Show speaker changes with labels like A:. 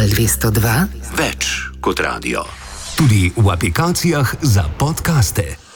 A: Val 202
B: več kot radio.
C: Tudi v aplikacijah za podkaste.